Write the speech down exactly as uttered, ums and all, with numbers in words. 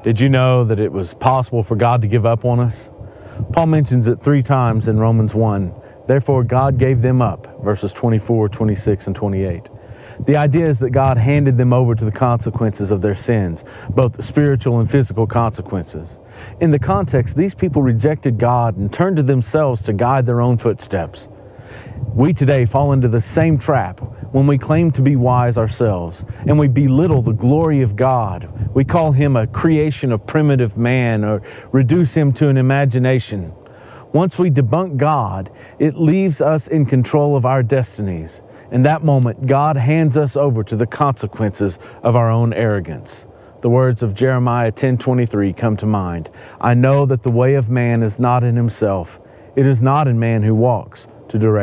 Did you know that it was possible for God to give up on us? Paul mentions it three times in Romans one. Therefore, God gave them up, verses twenty-four, twenty-six, and twenty-eight. The idea is that God handed them over to the consequences of their sins, both spiritual and physical consequences. In the context, these people rejected God and turned to themselves to guide their own footsteps. We today fall into the same trap when we claim to be wise ourselves and we belittle the glory of God. We call him a creation of primitive man or reduce him to an imagination. Once we debunk God, it leaves us in control of our destinies. In that moment, God hands us over to the consequences of our own arrogance. The words of Jeremiah ten twenty-three come to mind. I know that the way of man is not in himself. It is not in man who walks to direct